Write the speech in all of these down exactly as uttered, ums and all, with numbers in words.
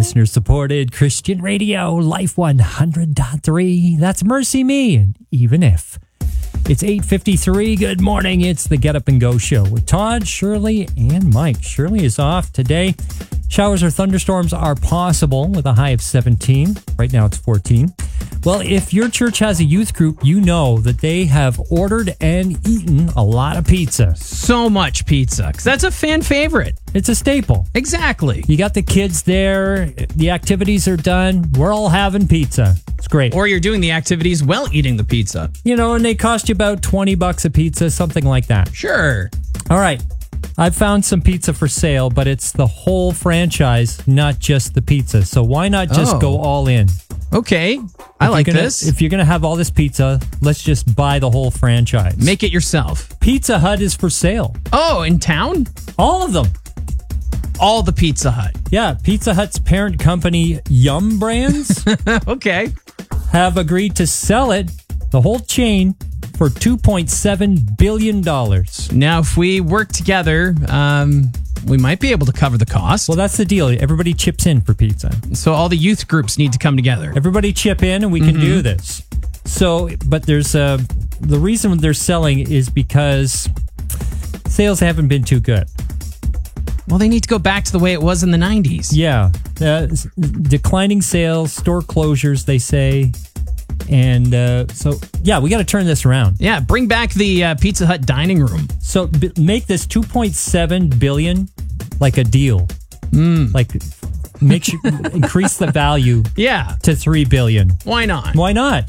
listener-supported Christian radio, Life one hundred point three. That's Mercy Me, and Even If. It's eight fifty-three. Good morning. It's the Get Up and Go Show with Todd, Shirley, and Mike. Shirley is off today. Showers or thunderstorms are possible with a high of seventeen. Right now it's fourteen. Well, if your church has a youth group, you know that they have ordered and eaten a lot of pizza. So much pizza, because that's a fan favorite. It's a staple. Exactly. You got the kids there. The activities are done. We're all having pizza. It's great. Or you're doing the activities while eating the pizza. You know, and they cost you about twenty bucks a pizza, something like that. Sure. All right. I've found some pizza for sale, but it's the whole franchise, not just the pizza. So why not just Oh. go all in? Okay. I If like you're gonna- this. If you're going to have all this pizza, let's just buy the whole franchise. Make it yourself. Pizza Hut is for sale. Oh, in town? All of them. All the Pizza Hut. Yeah, Pizza Hut's parent company, Yum Brands, Okay. have agreed to sell it, the whole chain, for two point seven billion dollars. Now, if we work together, um, we might be able to cover the cost. Well, that's the deal. Everybody chips in for pizza. So all the youth groups need to come together. Everybody chip in and we can do this. So, but there's a, the reason they're selling is because sales haven't been too good. Well, they need to go back to the way it was in the nineties. Yeah. Uh, s- declining sales, store closures, they say. And uh, so, yeah, we got to turn this around. Yeah, bring back the uh, Pizza Hut dining room. So b- make this two point seven billion like a deal. Mm. Like make sure increase the value Yeah, to three billion. why not? Why not?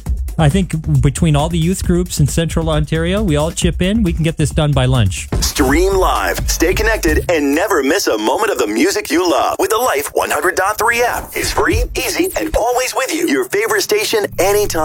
I think between all the youth groups in Central Ontario, we all chip in, we can get this done by lunch. Stream live, stay connected, and never miss a moment of the music you love with the Life one hundred point three app. It's free, easy, and always with you. Your favorite station anytime.